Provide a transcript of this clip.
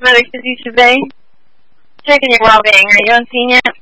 Cosmetics with you today. Checking your well-being. Are you on scene yet?